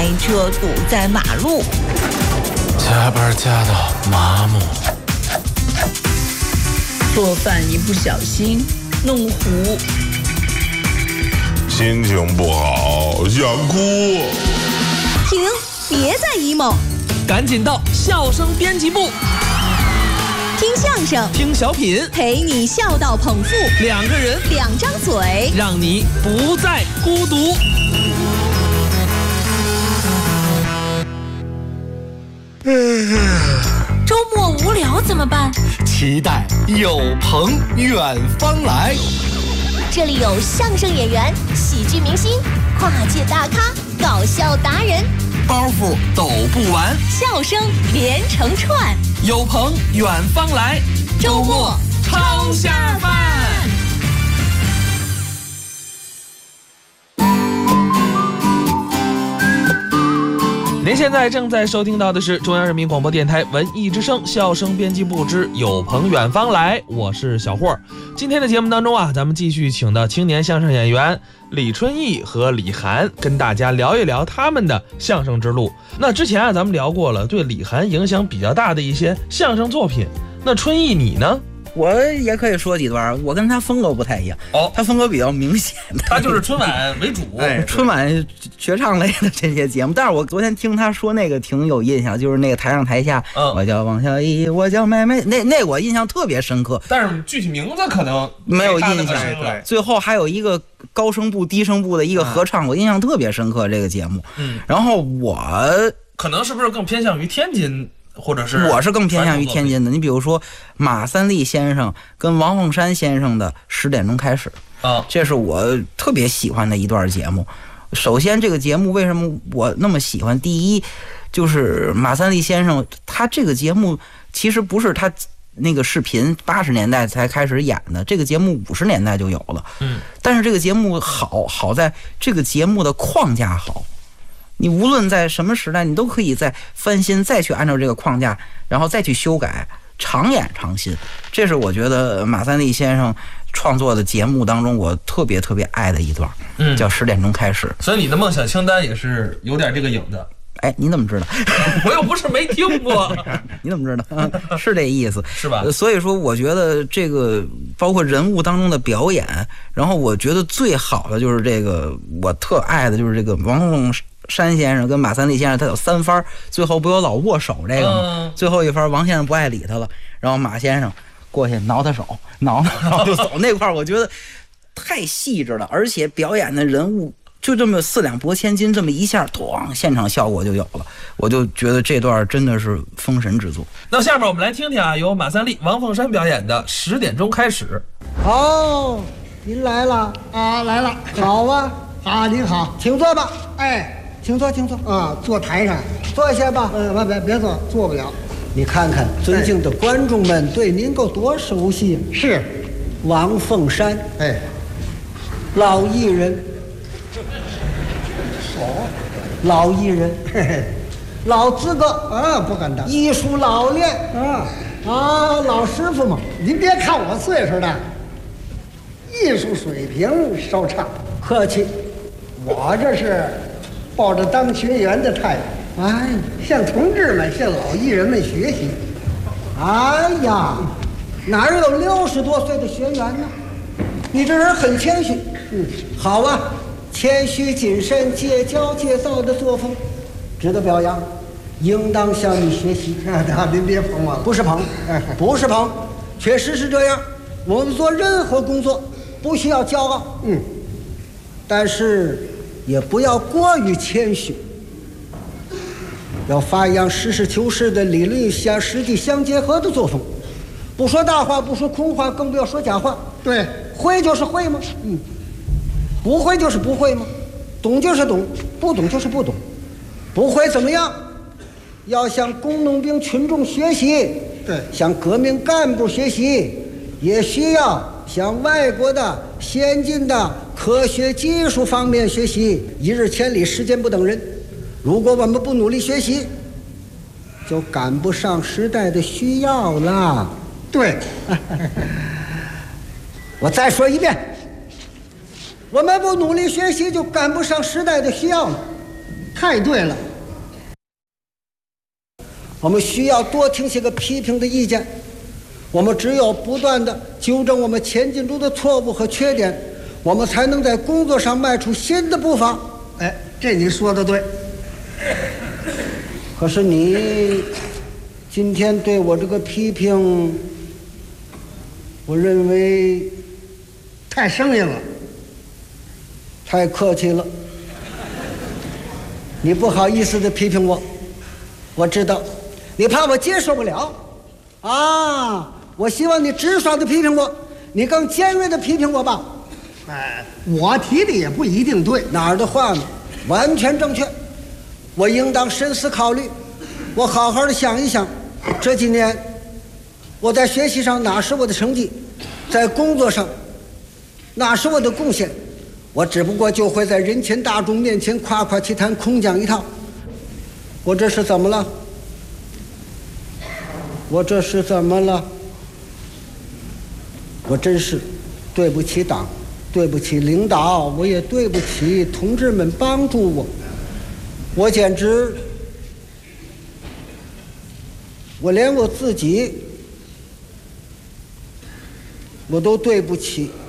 车堵在马路， 加班加到麻木， 做饭一不小心弄糊， 心情不好想哭。 停，别再 emo， 赶紧到笑声编辑部， 听相声， 听小品， 陪你笑到捧腹， 两个人， 两张嘴， 让你不再孤独。 周末无聊怎么办？ 期待有朋远方来。 这里有相声演员、喜剧明星、跨界大咖、搞笑达人， 包袱抖不完， 笑声连成串。 有朋远方来， 周末超下饭。您现在正在收听到的是中央人民广播电台文艺之声笑声编辑部之有朋远方来，我是小霍。今天的节目当中啊，咱们继续请到青年相声演员李春义和李涵，跟大家聊一聊他们的相声之路。那之前啊，咱们聊过了对李涵影响比较大的一些相声作品，那春义你呢？ 我也可以说几段，我跟他风格不太一样。他风格比较明显， 他就是春晚为主， 春晚学唱类的这些节目。但是我昨天听他说那个挺有印象，就是那个台上台下，我叫王小艺，我叫妹妹，那我印象特别深刻。 但是具体名字可能没有印象。最后还有一个高声部、低声部的一个合唱，我印象特别深刻这个节目。然后我可能是不是更偏向于天津？或者是我是更偏向于天津的。你比如说马三立先生跟王凤山先生的10点钟开始这是我特别喜欢的一段节目。首先这个节目为什么我那么喜欢？第一就是马三立先生他这个节目其实不是他那个视频80年代才开始演的，这个节目50年代就有了。但是这个节目好在这个节目的框架好，你无论在什么时代，你都可以再翻新，再去按照这个框架，然后再去修改，常演常新。这是我觉得马三立先生创作的节目当中我特别特别爱的一段，叫10点钟开始。 所以你的梦想清单也是有点这个影子。 哎，你怎么知道？ 我又不是没听过。 你怎么知道？是这意思， 是吧？ 所以说，我觉得这个包括人物当中的表演，然后我觉得最好的就是这个，我特爱的就是这个王凤山先生跟马三立先生，他有3番，最后不有老握手这个吗？最后一番王先生不爱理他了，然后马先生过去挠他手，挠就走。那块我觉得太细致了，而且表演的人物就这么4两拨千斤，这么一下，咣，现场效果就有了。我就觉得这段真的是封神之作。 那下面我们来听听啊，由马三立、王凤山表演的10点钟开始。 哦，您来了啊，来了，好啊，啊，您好，请坐吧。哎，请坐，请坐啊，坐台上，坐一下吧。别坐，坐不了。你看看，尊敬的观众们对您够多熟悉。是，王凤山，哎，老艺人。老艺人，老资格啊，不敢当。艺术老练老师傅嘛。您别看我岁数大，艺术水平稍差。客气，我这是抱着当学员的态度，哎，向同志们、向老艺人们学习。哎呀，哪有60多岁的学员呢？你这人很谦虚。好啊。谦虚谨慎、戒骄戒躁的作风，值得表扬，应当向你学习。您别捧我了，不是捧，不是捧，确实是这样。我们做任何工作不需要骄傲，但是也不要过于谦虚，要发扬实事求是的理论相实际相结合的作风，不说大话，不说空话，更不要说假话。对，会就是会吗？不会就是不会吗？懂就是懂，不懂就是不懂。不会怎么样？要向工农兵群众学习，对，向革命干部学习，也需要向外国的先进的科学技术方面学习。一日千里，时间不等人。如果我们不努力学习，就赶不上时代的需要了。对，我再说一遍。我们不努力学习，就赶不上时代的需要了。 太对了。我们需要多听些个批评的意见，我们只有不断的纠正我们前进中的错误和缺点，我们才能在工作上迈出新的步伐。哎，这你说的对。可是你今天对我这个批评，我认为太生硬了，太客气了。你不好意思的批评我，我知道，你怕我接受不了啊！我希望你直爽的批评我，你更尖锐的批评我吧。我提的也不一定对，哪儿的话呢？完全正确。我应当深思考虑，我好好的想一想，这几年我在学习上哪是我的成绩，在工作上哪是我的贡献。我只不过就会在人前大众面前夸夸其谈，空讲一套。我这是怎么了？我这是怎么了？我真是对不起党，对不起领导，我也对不起同志们帮助我。我简直，我连我自己我都对不起。